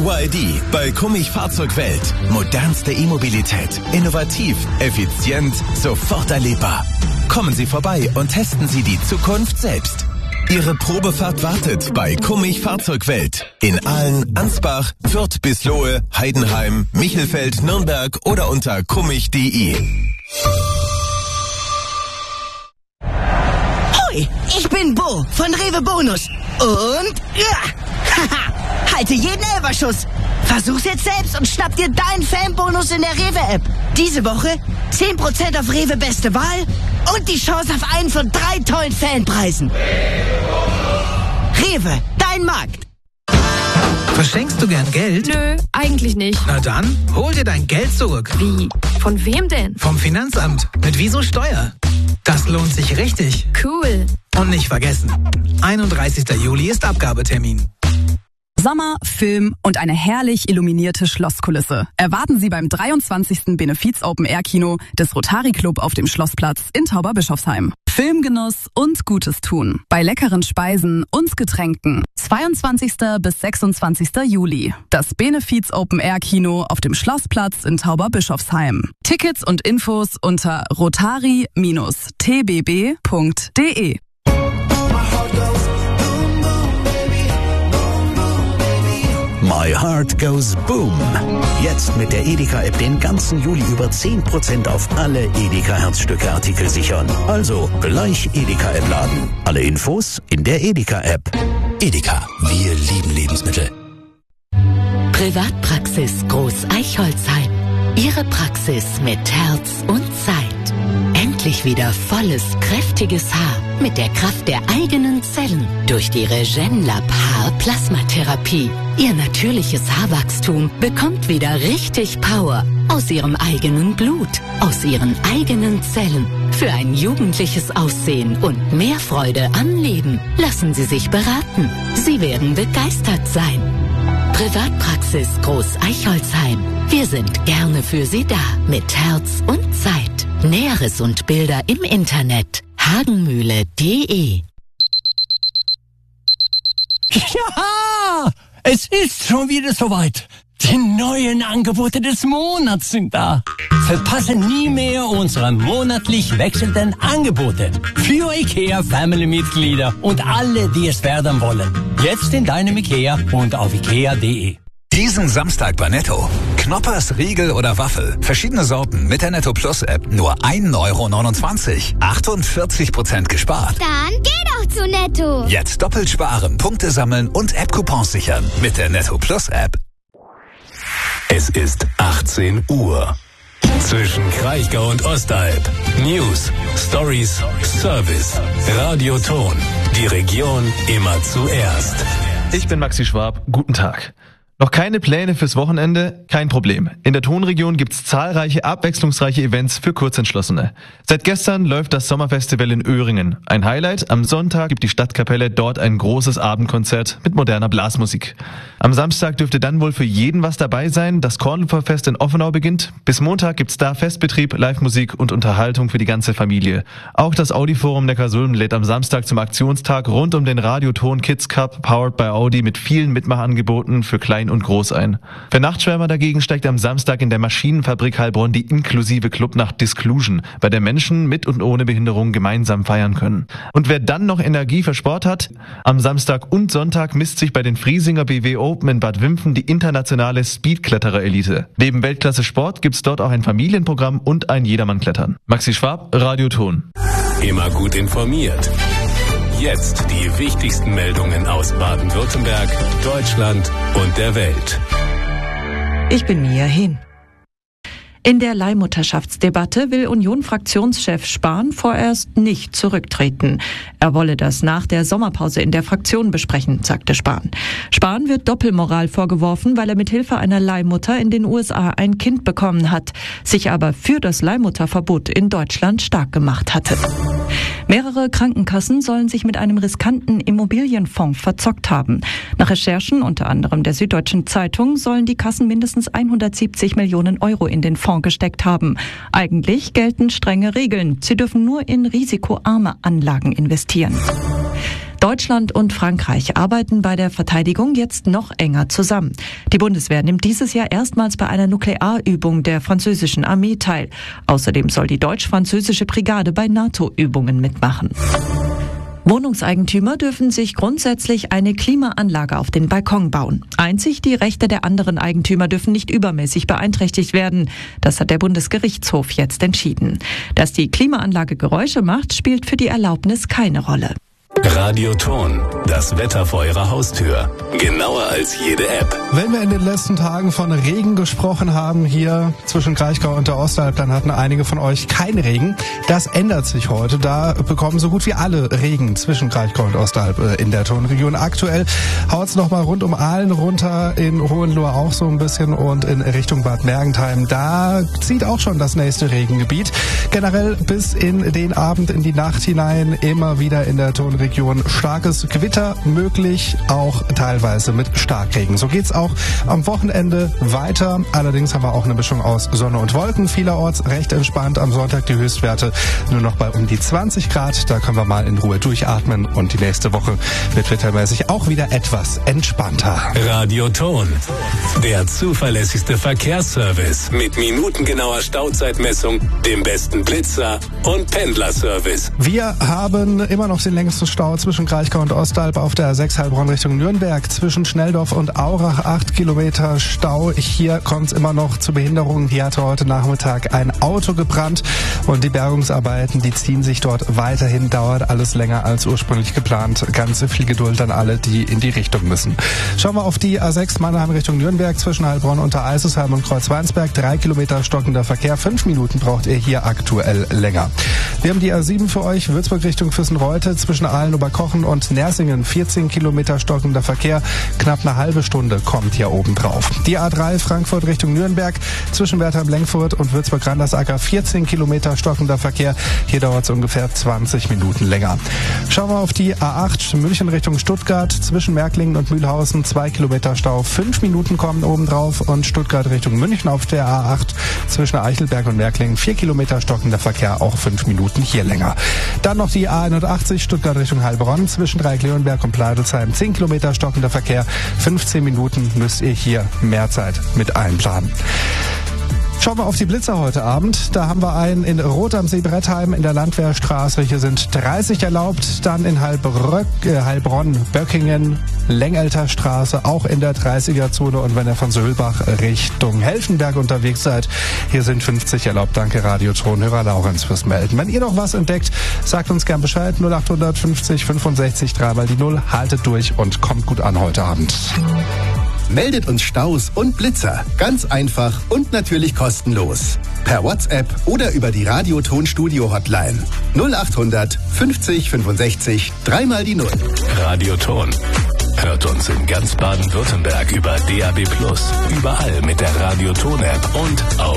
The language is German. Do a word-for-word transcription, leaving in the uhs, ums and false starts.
Y D bei Kummich Fahrzeugwelt. Modernste E-Mobilität. Innovativ, effizient, sofort erlebbar. Kommen Sie vorbei und testen Sie die Zukunft selbst. Ihre Probefahrt wartet bei Kummich Fahrzeugwelt. In Aalen, Ansbach, Fürth bis Lohe, Heidenheim, Michelfeld, Nürnberg oder unter kummich punkt de. Hoi, ich bin Bo von Rewe Bonus. Und ja, haha, halte jeden Elferschuss. Versuch's jetzt selbst und schnapp dir deinen Fanbonus in der Rewe-App. Diese Woche zehn Prozent auf Rewe Beste Wahl und die Chance auf einen von drei tollen Fanpreisen. Rewe, dein Markt. Verschenkst du gern Geld? Nö, eigentlich nicht. Na dann, hol dir dein Geld zurück. Wie? Von wem denn? Vom Finanzamt. Mit Wieso Steuer. Das lohnt sich richtig. Cool. Und nicht vergessen, einunddreißigster Juli ist Abgabetermin. Sommer, Film und eine herrlich illuminierte Schlosskulisse erwarten Sie beim dreiundzwanzigsten Benefiz-Open-Air-Kino des Rotary Club auf dem Schlossplatz in Tauberbischofsheim. Filmgenuss und Gutes tun bei leckeren Speisen und Getränken. zweiundzwanzigsten bis sechsundzwanzigsten Juli. Das Benefiz-Open-Air-Kino auf dem Schlossplatz in Tauberbischofsheim. Tickets und Infos unter rotary Bindestrich t b b punkt de. My Heart Goes Boom. Jetzt mit der Edeka-App den ganzen Juli über zehn Prozent auf alle Edeka-Herzstücke-Artikel sichern. Also gleich Edeka-App laden. Alle Infos in der Edeka-App. Edeka, wir lieben Lebensmittel. Privatpraxis Groß Eichholzheim. Ihre Praxis mit Herz und Zeit. Endlich wieder volles, kräftiges Haar mit der Kraft der eigenen Zellen durch die Regenlab Haarplasmatherapie. Ihr natürliches Haarwachstum bekommt wieder richtig Power aus ihrem eigenen Blut, aus ihren eigenen Zellen. Für ein jugendliches Aussehen und mehr Freude am Leben lassen Sie sich beraten. Sie werden begeistert sein. Privatpraxis Groß Eichholzheim. Wir sind gerne für Sie da mit Herz und Zeit. Näheres und Bilder im Internet hagenmühle punkt de. Ja, es ist schon wieder soweit. Die neuen Angebote des Monats sind da. Verpasse nie mehr unsere monatlich wechselnden Angebote. Für IKEA Family-Mitglieder und alle, die es werden wollen. Jetzt in deinem IKEA und auf ikea punkt de. Diesen Samstag bei Netto. Knoppers, Riegel oder Waffel. Verschiedene Sorten mit der Netto Plus App. Nur ein Euro neunundzwanzig. achtundvierzig Prozent gespart. Dann geh doch zu Netto. Jetzt doppelt sparen, Punkte sammeln und App-Coupons sichern. Mit der Netto Plus App. Es ist achtzehn Uhr. Zwischen Kraichgau und Ostalb. News, Stories, Service, Radioton. Die Region immer zuerst. Ich bin Maxi Schwab. Guten Tag. Noch keine Pläne fürs Wochenende? Kein Problem. In der Tonregion gibt's zahlreiche abwechslungsreiche Events für Kurzentschlossene. Seit gestern läuft das Sommerfestival in Öhringen. Ein Highlight: am Sonntag gibt die Stadtkapelle dort ein großes Abendkonzert mit moderner Blasmusik. Am Samstag dürfte dann wohl für jeden was dabei sein. Das Kornuferfest in Offenau beginnt. Bis Montag gibt's da Festbetrieb, Live-Musik und Unterhaltung für die ganze Familie. Auch das Audi-Forum Neckarsulm lädt am Samstag zum Aktionstag rund um den Radioton Kids Cup, powered by Audi, mit vielen Mitmachangeboten für Klein und Groß ein. Für Nachtschwärmer dagegen steigt am Samstag in der Maschinenfabrik Heilbronn die inklusive Clubnacht Disclusion, bei der Menschen mit und ohne Behinderung gemeinsam feiern können. Und wer dann noch Energie für Sport hat, am Samstag und Sonntag misst sich bei den Friesinger B W Open in Bad Wimpfen die internationale Speedkletterer-Elite. Neben Weltklasse Sport gibt's dort auch ein Familienprogramm und ein Jedermann-Klettern. Maxi Schwab, Radioton. Immer gut informiert. Jetzt die wichtigsten Meldungen aus Baden-Württemberg, Deutschland und der Welt. Ich bin Mia Hin. In der Leihmutterschaftsdebatte will Union-Fraktionschef Spahn vorerst nicht zurücktreten. Er wolle das nach der Sommerpause in der Fraktion besprechen, sagte Spahn. Spahn wird Doppelmoral vorgeworfen, weil er mit Hilfe einer Leihmutter in den U S A ein Kind bekommen hat, sich aber für das Leihmutterverbot in Deutschland stark gemacht hatte. Mehrere Krankenkassen sollen sich mit einem riskanten Immobilienfonds verzockt haben. Nach Recherchen unter anderem der Süddeutschen Zeitung sollen die Kassen mindestens hundertsiebzig Millionen Euro in den Fonds gesteckt haben. Eigentlich gelten strenge Regeln. Sie dürfen nur in risikoarme Anlagen investieren. Deutschland und Frankreich arbeiten bei der Verteidigung jetzt noch enger zusammen. Die Bundeswehr nimmt dieses Jahr erstmals bei einer Nuklearübung der französischen Armee teil. Außerdem soll die deutsch-französische Brigade bei NATO-Übungen mitmachen. Wohnungseigentümer dürfen sich grundsätzlich eine Klimaanlage auf den Balkon bauen. Einzig die Rechte der anderen Eigentümer dürfen nicht übermäßig beeinträchtigt werden. Das hat der Bundesgerichtshof jetzt entschieden. Dass die Klimaanlage Geräusche macht, spielt für die Erlaubnis keine Rolle. Radioton, das Wetter vor Ihrer Haustür. Genauer als jede App. Wenn wir in den letzten Tagen von Regen gesprochen haben, hier zwischen Kraichgau und der Ostalb, dann hatten einige von euch keinen Regen. Das ändert sich heute. Da bekommen so gut wie alle Regen zwischen Kraichgau und Ostalb in der Tonregion. Aktuell haut's noch mal rund um Aalen runter, in Hohenlohe auch so ein bisschen und in Richtung Bad Mergentheim. Da zieht auch schon das nächste Regengebiet. Generell bis in den Abend, in die Nacht hinein immer wieder in der Tonregion starkes Gewitter möglich, auch teilweise mit Starkregen. So geht's auch am Wochenende weiter. Allerdings haben wir auch eine Mischung aus Sonne und Wolken. Vielerorts recht entspannt. Am Sonntag die Höchstwerte nur noch bei um die zwanzig Grad. Da können wir mal in Ruhe durchatmen. Und die nächste Woche wird wettermäßig auch wieder etwas entspannter. Radioton, der zuverlässigste Verkehrsservice mit minutengenauer Stauzeitmessung, dem besten Blitzer und Pendlerservice. Wir haben immer noch den längsten Stau zwischen Kraichgau und Ostalb auf der A sechs Heilbronn Richtung Nürnberg. Zwischen Schnelldorf und Aurach acht Kilometer Stau. Hier kommt es immer noch zu Behinderungen. Hier hatte heute Nachmittag ein Auto gebrannt und die Bergungsarbeiten, die ziehen sich dort weiterhin. Dauert alles länger als ursprünglich geplant. Ganz viel Geduld an alle, die in die Richtung müssen. Schauen wir auf die A sechs Mannheim Richtung Nürnberg zwischen Heilbronn und der Eisesheim und Kreuzweinsberg. Drei Kilometer stockender Verkehr. Fünf Minuten braucht ihr hier aktuell länger. Wir haben die A sieben für euch. Würzburg Richtung Füssenreute zwischen Aalen, Oberkochen und Nersingen. vierzehn Kilometer stockender Verkehr. Knapp eine halbe Stunde kommt hier oben drauf. Die A drei Frankfurt Richtung Nürnberg zwischen Wertheim-Lenkfurt und Würzburg-Randersacker. vierzehn Kilometer stockender Verkehr. Hier dauert es ungefähr zwanzig Minuten länger. Schauen wir auf die A acht München Richtung Stuttgart zwischen Märklingen und Mühlhausen. zwei Kilometer Stau. fünf Minuten kommen oben drauf. Und Stuttgart Richtung München auf der A acht zwischen Eichelberg und Märklingen. vier Kilometer stockender Verkehr. Auch fünf Minuten hier länger. Dann noch die A einundachtzig Stuttgart Richtung Heilbronn zwischen Dreieck-Leonberg und Pleidelsheim. zehn Kilometer stockender Verkehr. fünfzehn Minuten müsst ihr hier mehr Zeit mit einplanen. Schauen wir auf die Blitzer heute Abend. Da haben wir einen in Rot am See Brettheim in der Landwehrstraße. Hier sind dreißig erlaubt. Dann in Heilbrück, äh, Heilbronn, Böckingen, Lengelter Straße, auch in der dreißiger-Zone. Und wenn ihr von Söhlbach Richtung Helfenberg unterwegs seid, hier sind fünfzig erlaubt. Danke Radiotonhörer Laurenz fürs Melden. Wenn ihr noch was entdeckt, sagt uns gern Bescheid. null acht fünfzig fünfundsechzig, dreimal die Null. Haltet durch und kommt gut an heute Abend. Meldet uns Staus und Blitzer. Ganz einfach und natürlich kostenlos. Per WhatsApp oder über die Radioton-Studio-Hotline. null acht fünfzig fünfundsechzig, dreimal die Null. Radioton. Hört uns in ganz Baden-Württemberg über D A B plus, überall mit der Radioton-App und auf